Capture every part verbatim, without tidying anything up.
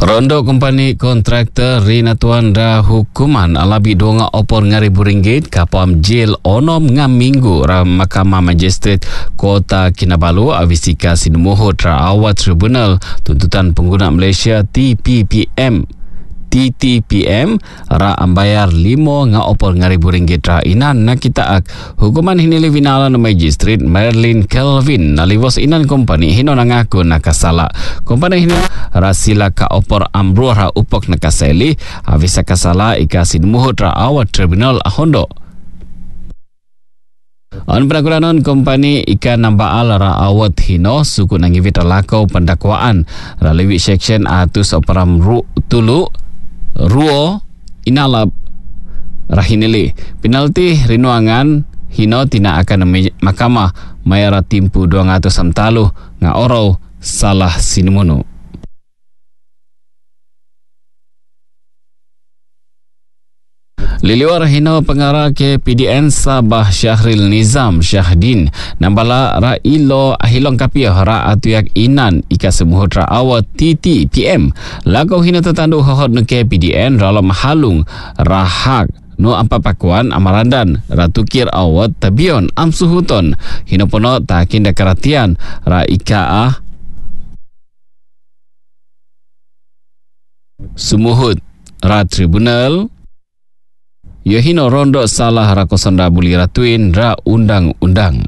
Rondo kompani kontraktor rinatuan da hukuman alabi dua opor ngaribu ringgit kapam jail onom ngam minggu ra Mahkamah Magistrate Kota Kinabalu avisika sinumuhut ra awat tribunal tuntutan pengguna Malaysia T P P M T T P M ra ambayar limo nga opor ngaribu ringgit ra inan nakitaak hukuman hinili vinala na Magistrate Marilyn Kelvin naliwos inan kompani hino nangaku nakasala kompani hino ra sila ka opor amruh ra upok nakaseli avisa kasala ikasin muhut ra awat tribunal ahondo. On penakuranan kompani ikan nambaal ra awat hino suku nangivit lakau pendakwaan ra lewi section atus operam ru tulu ruo inalab rahinili penalti rinuangan hino tina akan mahkamah mayara timpu dua ratus samtalu nga oro salah sinumunu. Liliwar hino pengarah ke P D N Sabah Syahril Nizam Syahdin nambala ra ilo ahilong kapiah ra atuyak inan ika semuhut ra awat T T P M lagau hino tertandu hohot ke P D N ralam halung rahak no ampapakuan amarandan ratukir awat tabion amsuhuton hino pono takin dekaratian ra ika ah sumuhut ra tribunal Yohino rondo salah rakosanda buli ratuin ra undang-undang.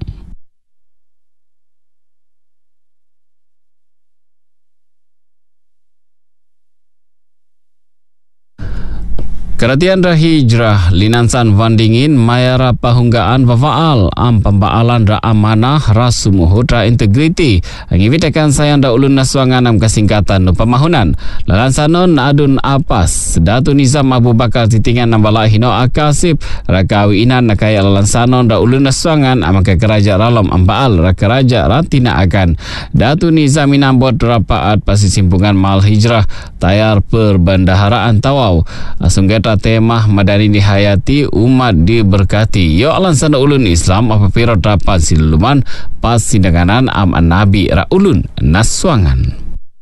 Keratian ra hijrah linansan vandingin mayara pahunggaan vafaal am pembaalan ra amanah ra sumuhut ra integriti angivitakan sayang da ulun naswangan am kasingkatan no pamahunan lalansanon adun apas Datu Nizam Abu Bakar titingan nambala hino akasip ra kawinan nakaya lalansanon da ulun naswangan am ke keraja ralam ambaal ra keraja ratina akan Datu Nizam minambot rapaat pasisimpungan mal hijrah tayar perbendaharaan Tawau asungget tema madani dihayati umat diberkati yo alansana ulun Islam apabila dapat siluman pas sindanganan am nabi ra ulun naswangan.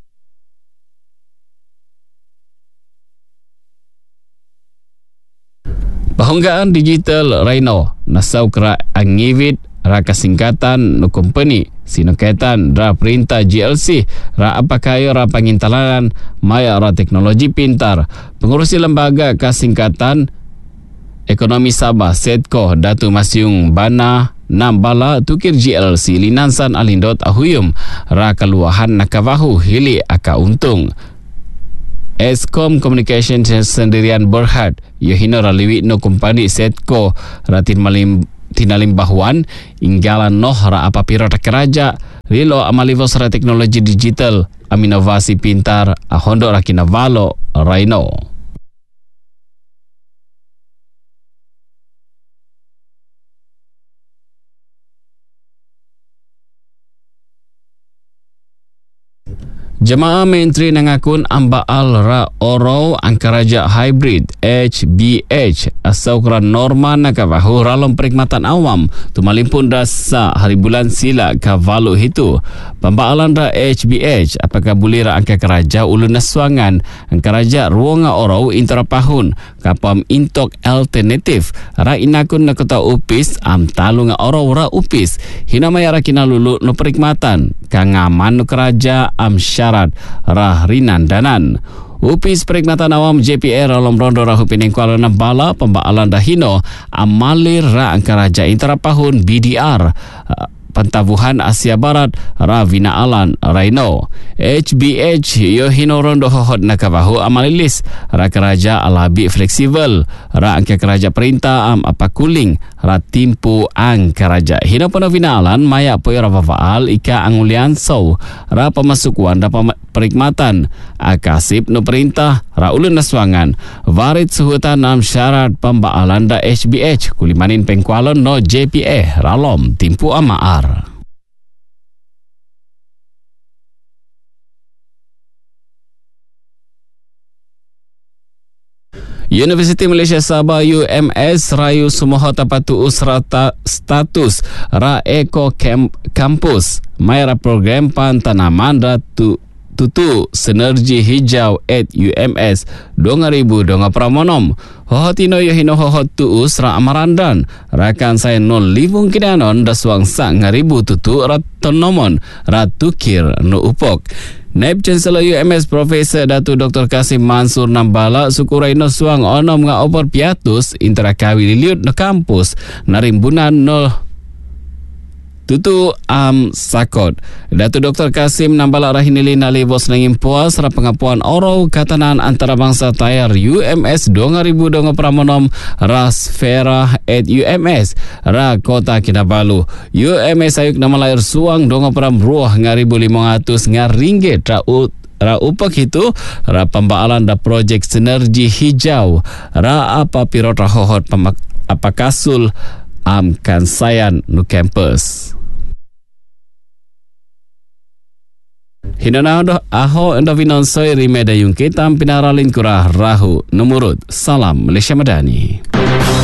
Pahunggaan digital Rhino nasau kera angivit ra kasingkatan no company sinokaitan ra perintah G L C ra apakayo ra pangintalanan maya ra teknologi pintar pengurusi lembaga kasingkatan ekonomi Sabah Setco Datu Masyung Bana nambala tukir G L C linansan alindot ahuyum ra kaluahan nakavahu hili aka untung Eskom Communication sendirian berhad yohino raliwi no company Setco ratin malim tinalim bahuan inggalan noh ra apapiro keraja rilo amalivos ra teknologi digital aminovasi pintar ahondo rakinavalo Rhino. Jemaah menteri nangakun ambaal ra oro angkaraja hybrid H B H asal ukuran norma nakavahu ralam perkhidmatan awam tumalimpun dasa hari bulan sila kavalu hitu pembaalan ra H B H apakah boleh ra angka keraja ulun naswangan angkaraja ruanga oro intrapahun kapam intok alternatif ra inakun nakota upis am talunga oro ra upis hinamaya ra kinalulu no perkhidmatan kangaman no keraja am syarat rah rinan danan upis perkhidmatan awam J P R dalam rondo rahu pining Kuala Nambala pembaalan dahino amalir ra angkaraja intrapahun B D R Pantabuhan Asia Barat ra vinaalan Rhino H B H yohino rondo hohot nakavahu amalilis ra keraja alabi fleksibel ra angka keraja perintah am apa kuling ra timpu ang keraja hino pono vinaalan maya poy ra vafaal ika angulian so ra pemasukuan ra perkhidmatan akasip no perintah ra ulun naswangan varit suhutan am syarat pembaalan da H B H kulimanin pengkualon no J P A ralom timpu amaar. Universiti Malaysia Sabah U M S rayu sumoho tapatu usrata status ra eko camp, kampus mayra program pantanaman ratu tutu sinergi hijau at U M S dua ribu dua pramonom. Hohotino yohino hohot tu usra amarandan. Rakan saya nol livung kidanon daswang sang ngaribu tutu ratonomon ratukir no upok. Naib Chancellor U M S Profesor Datuk Doktor Kasim Mansur Nambala sukurai no suang onom nga opor piatus interakawi liliut no kampus narimbunan no tutu am sakot. Datuk Doktor Kasim Nambala rahinili nalibos nanging puas ra pengapuan oro katanan antarabangsa tayar U M S dua ribu dua pramonom ras fera at U M S ra kota Kinabalu. U M S ayuk nama lahir suang dua pram ruah ngaribu lima ratus ngaringgit ra ut ra upak itu ra pembaalan da projek sinergi hijau ra apa pirot ra hohot pemak apa kasul am kansayan nu campus. Hinana aho endavinon soy rimeda yung kitam pinaralin kurah rahu numurut. Salam Malaysia Madani.